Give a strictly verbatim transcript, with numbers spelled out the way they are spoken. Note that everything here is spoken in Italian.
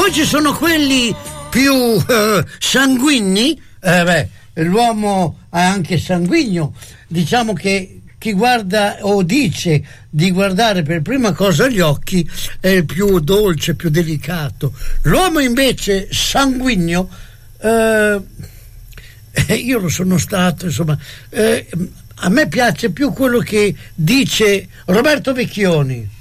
poi ci sono quelli più eh, sanguigni, eh, beh, l'uomo è anche sanguigno, diciamo che chi guarda o dice di guardare per prima cosa gli occhi è il più dolce, più delicato. L'uomo invece sanguigno, eh, io lo sono stato, insomma, eh, a me piace più quello che dice Roberto Vecchioni.